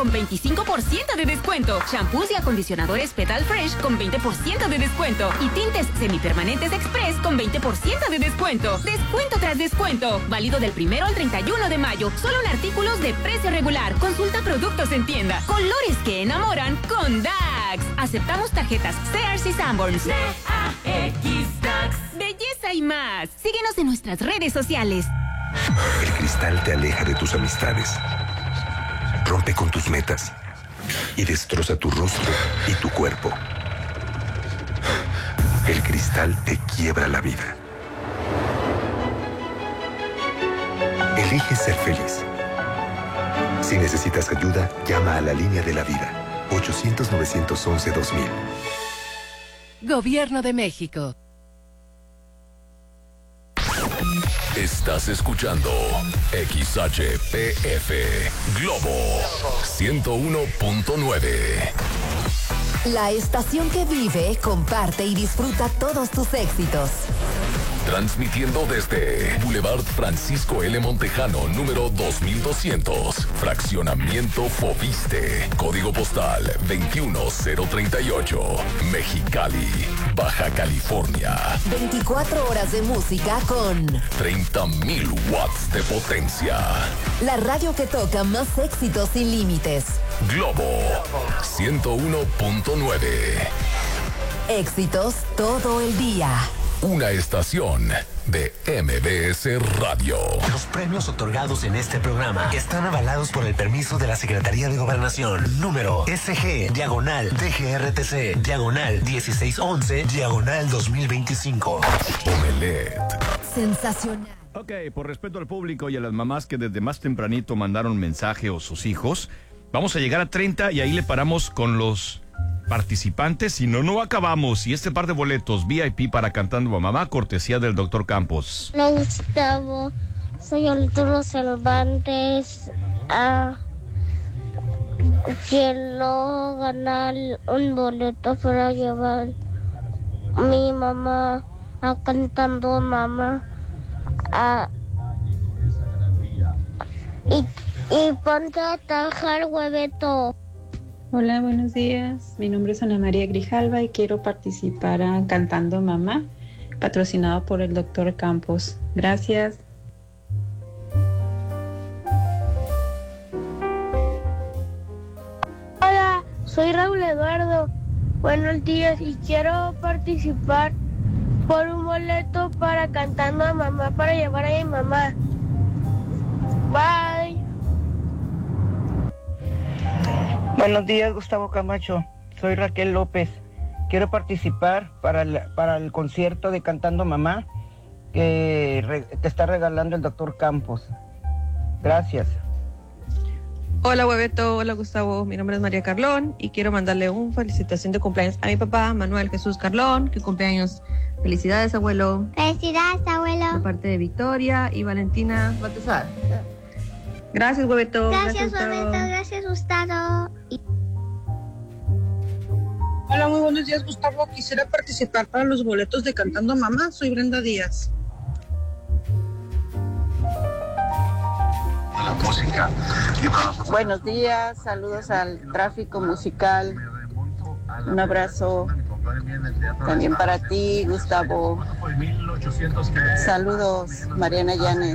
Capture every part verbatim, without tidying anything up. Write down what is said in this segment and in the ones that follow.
con veinticinco por ciento de descuento. Shampoos y acondicionadores Petal Fresh con veinte por ciento de descuento. Y tintes semipermanentes Express con veinte por ciento de descuento. Descuento tras descuento. Válido del primero al treinta y uno de mayo. Solo en artículos de precio regular. Consulta productos en tienda. Colores que enamoran con Dax. Aceptamos tarjetas Sears y Sanborns. D A X Dax. Belleza y más. Síguenos en nuestras redes sociales. El cristal te aleja de tus amistades, rompe con tus metas y destroza tu rostro y tu cuerpo. El cristal te quiebra la vida. Elige ser feliz. Si necesitas ayuda, llama a la línea de la vida. ochocientos, novecientos once, dos mil. Gobierno de México. Estás escuchando X H P F Globo ciento uno punto nueve. La estación que vive, comparte y disfruta todos tus éxitos. Transmitiendo desde Boulevard Francisco L. Montejano, número dos mil doscientos, Fraccionamiento Fobiste, Código Postal veintiuno cero treinta y ocho, Mexicali, Baja California. veinticuatro horas de música con treinta mil watts de potencia. La radio que toca más éxitos sin límites. Globo ciento uno punto nueve. Éxitos todo el día. Una estación de M B S Radio. Los premios otorgados en este programa están avalados por el permiso de la Secretaría de Gobernación. Número S G, diagonal, D G R T C, diagonal, dieciséis once, diagonal dos mil veinticinco. Omelet. Sensacional. Ok, por respeto al público y a las mamás que desde más tempranito mandaron mensaje o sus hijos, vamos a llegar a treinta y ahí le paramos con los participantes, si no, no acabamos. Y este par de boletos V I P para Cantando a Mamá, cortesía del doctor Campos. Hola Gustavo, soy Arturo Cervantes. Ah, quiero ganar un boleto para llevar a mi mamá a Cantando a Mamá. Ah, y, y ponte a trabajar, hueveto. Hola, buenos días. Mi nombre es Ana María Grijalva y quiero participar a Cantando Mamá, patrocinado por el doctor Campos. Gracias. Hola, soy Raúl Eduardo. Buenos días y quiero participar por un boleto para Cantando a Mamá para llevar a mi mamá. Bye. Buenos días, Gustavo Camacho. Soy Raquel López. Quiero participar para el, para el concierto de Cantando Mamá que re, te está regalando el doctor Campos. Gracias. Hola, Hueveto. Hola, Gustavo. Mi nombre es María Carlón y quiero mandarle una felicitación de cumpleaños a mi papá, Manuel Jesús Carlón, que cumpleaños. Felicidades, abuelo. Felicidades, abuelo. De parte de Victoria y Valentina Baltazar. Gracias, Hueveto. Gracias, Hueveto. Gracias, Gustavo. Hola, muy buenos días, Gustavo. Quisiera participar para los boletos de Cantando Mamá. Soy Brenda Díaz. La música. Buenos días, saludos al tráfico musical. Un abrazo también para ti, Gustavo. Saludos, Mariana Llanes.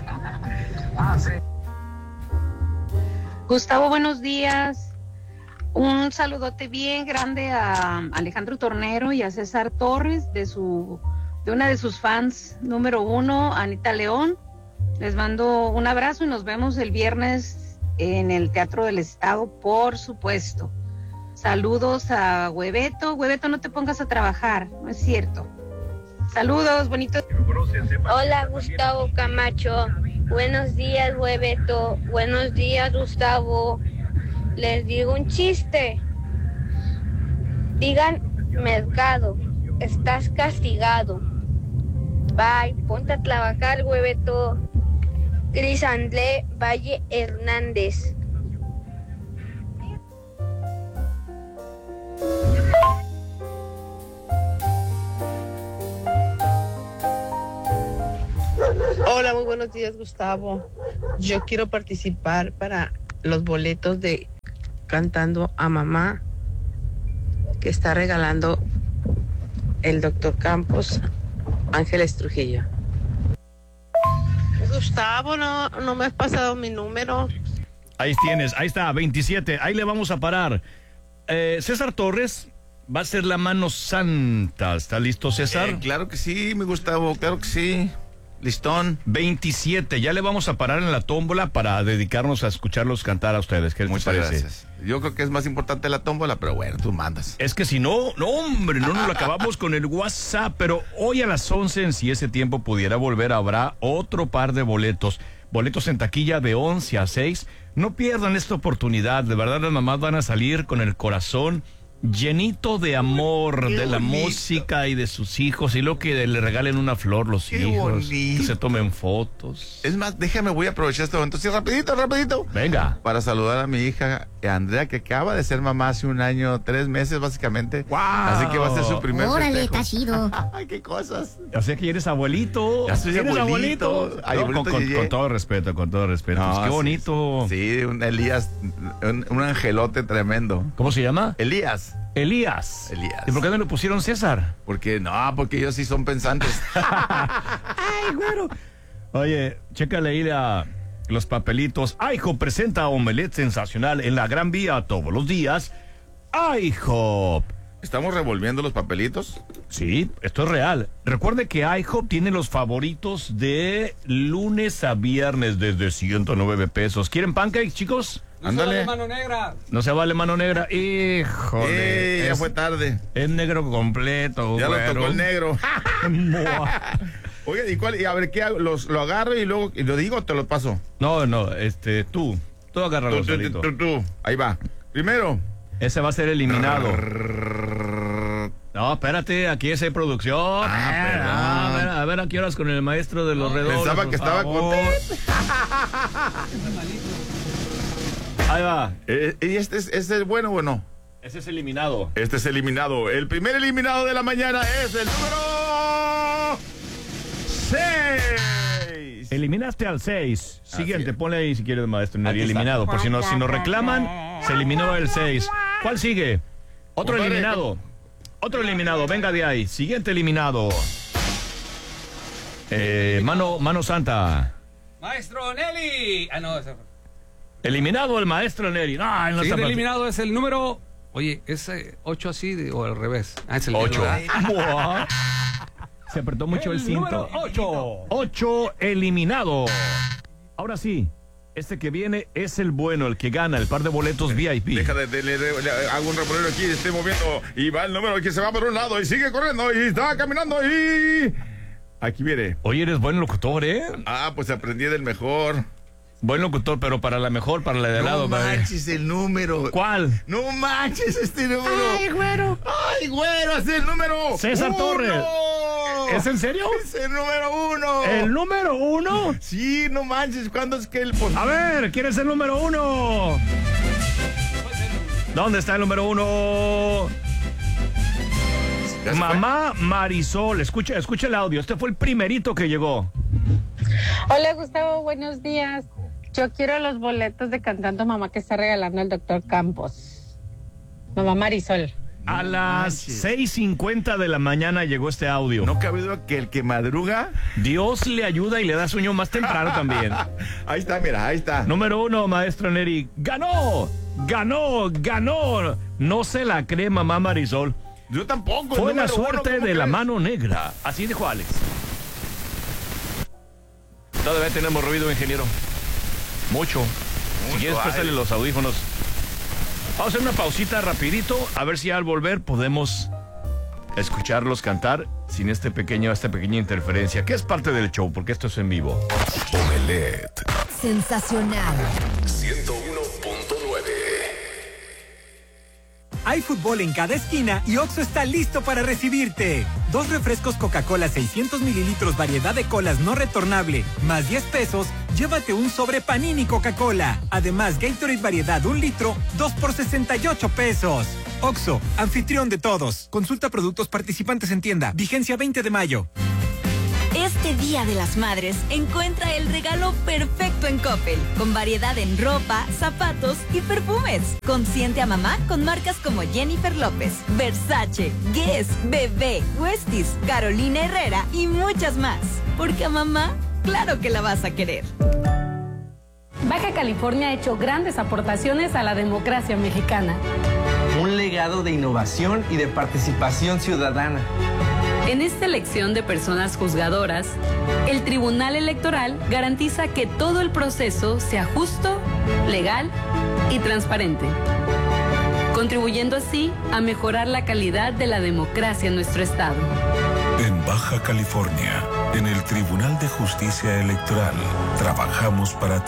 Gustavo, buenos días. Un saludote bien grande a Alejandro Tornero y a César Torres de su de una de sus fans número uno, Anita León. Les mando un abrazo y nos vemos el viernes en el Teatro del Estado, por supuesto. Saludos a Hueveto. Hueveto, no te pongas a trabajar, no es cierto. Saludos, bonitos. Hola, Gustavo Camacho. Buenos días, Hueveto. Buenos días, Gustavo. Les digo un chiste. Digan mercado, estás castigado. Bye, ponte a trabajar, Hueveto. Cris André Valle Hernández. Hola, muy buenos días, Gustavo. Yo quiero participar para los boletos de Cantando a Mamá, que está regalando el doctor Campos, Ángeles Trujillo. Gustavo, no, no me has pasado mi número. Ahí tienes, ahí está, veintisiete, ahí le vamos a parar. Eh, César Torres va a ser la mano santa. ¿Está listo, César? Eh, claro que sí, mi Gustavo, claro que sí. Listón. veintisiete, ya le vamos a parar en la tómbola para dedicarnos a escucharlos cantar a ustedes. ¿Qué les Muchas parece? gracias. Yo creo que es más importante la tómbola, pero bueno, tú mandas. Es que si no, no hombre, no nos lo acabamos con el WhatsApp, pero hoy a las once, si ese tiempo pudiera volver, habrá otro par de boletos. Boletos en taquilla de once a seis. No pierdan esta oportunidad, de verdad las mamás van a salir con el corazón llenito de amor, Qué de la bonito. música y de sus hijos, y lo que le regalen una flor los Qué hijos, bonito. que se tomen fotos. Es más, déjame, voy a aprovechar este momento. Sí, rapidito, rapidito. Venga. Para saludar a mi hija Andrea, que acaba de ser mamá hace un año, tres meses básicamente. ¡Wow! Así que va a ser su primer Órale, festejo. está chido. Ay, qué cosas. O sea que eres abuelito. Ya soy ¿Eres abuelito. Ay, No, abuelito con, con- Yeye. con todo respeto, con todo respeto. No, Pues qué sí, bonito. Sí, un Elías, un, un angelote tremendo. ¿Cómo se llama? Elías. Elías. Elías. ¿Y por qué no le pusieron César? Porque no, porque ellos sí son pensantes. Ay, güero. Oye, chécale ahí a los papelitos. IHOP presenta omelette sensacional en la Gran Vía todos los días. IHOP. ¿Estamos revolviendo los papelitos? Sí, esto es real. Recuerde que IHOP tiene los favoritos de lunes a viernes desde ciento nueve pesos. ¿Quieren pancakes, chicos? Ándale. Mano negra. No se vale mano negra. Híjole. Eh, ya es- fue tarde. Es negro completo. Ya lo güero. tocó el negro. Mua. Oye, ¿y cuál? Y a ver, ¿qué hago? Los, ¿Lo agarro y luego y lo digo o te lo paso? No, no, este, tú. Tú agárralo Tú, tú, solito. tú, tú. Ahí va. Primero. Ese va a ser eliminado. No, espérate, aquí es producción. Ah, Eh, perdón. a, ver, a ver a qué horas con el maestro de los redobles. Pensaba por que estaba favor. contento. Ahí va. Eh, ¿Y este es, este es bueno o no? Ese es eliminado. Este es eliminado. El primer eliminado de la mañana es el número seis. Eliminaste al seis. Siguiente, es. ponle ahí si quieres, maestro. Neri, Aquí está. eliminado. Por si, no, si nos reclaman, se eliminó el seis. ¿Cuál sigue? Otro Compadre, eliminado. Otro eliminado. Venga de ahí. Siguiente eliminado. Eh, mano, mano santa. Maestro Nelly. Ah, no, ese fue. Eliminado el maestro Neri. No, él no Siguiente está eliminado es el número. Oye, ¿es ocho así de- o al revés? Ah, es el Ocho. ¿verdad? Se apretó mucho el, El cinto. número ocho. Ocho eliminado. Ahora sí, este que viene es el bueno, el que gana el par de boletos V I P. Deja de, de- de- de- de- hago un reportero aquí, estoy moviendo y va el número que se va por un lado y sigue corriendo y está caminando y aquí viene. Oye, eres buen locutor, ¿eh? Ah, pues aprendí del mejor. Buen locutor, pero para la mejor, para la de al lado. No padre. manches el número. ¿Cuál? No manches este número. Ay, güero. Ay, güero, es el número. César uno. Torres. ¿Es en serio? Es el número uno. ¿El número uno? Sí, no manches, ¿cuándo es que el... A ver, ¿quién es el número uno? ¿Dónde está el número uno? Ya se Mamá Marisol, escucha, escucha el audio. Este fue el primerito que llegó. Hola Gustavo, buenos días. Yo quiero los boletos de Cantando Mamá que está regalando el doctor Campos. Mamá Marisol. A las seis cincuenta de la mañana llegó este audio. No cabe duda que el que madruga... Dios le ayuda y le da sueño más temprano también. Ahí está, mira, ahí está. Número uno, maestro Neri. ¡Ganó! ¡Ganó! ¡Ganó! No se la cree mamá Marisol. Yo tampoco. Fue el la número uno, suerte ¿cómo de la crees? mano negra. Así dijo Alex. Todavía tenemos ruido, ingeniero. Mucho. Si quieres, aire. pásale los audífonos. Vamos a hacer una pausita rapidito, a ver si al volver podemos escucharlos cantar sin este pequeño, esta pequeña interferencia, que es parte del show, porque esto es en vivo. Omelette Sensacional. ciento uno punto nueve. Hay fútbol en cada esquina y Oxxo está listo para recibirte. Dos refrescos Coca-Cola seiscientos mililitros variedad de colas no retornable, más diez pesos, llévate un sobre Panini Coca-Cola. Además, Gatorade variedad un litro, dos por sesenta y ocho pesos. Oxxo, anfitrión de todos. Consulta productos participantes en tienda. Vigencia veinte de mayo. Este este Día de las Madres, encuentra el regalo perfecto en Coppel, con variedad en ropa, zapatos y perfumes. Consiente a mamá con marcas como Jennifer López, Versace, Guess, Bebé, Westies, Carolina Herrera y muchas más. Porque a mamá, claro que la vas a querer. Baja California ha hecho grandes aportaciones a la democracia mexicana. Un legado de innovación y de participación ciudadana. En esta elección de personas juzgadoras, el Tribunal Electoral garantiza que todo el proceso sea justo, legal y transparente, contribuyendo así a mejorar la calidad de la democracia en nuestro estado. En Baja California, en el Tribunal de Justicia Electoral, trabajamos para ti.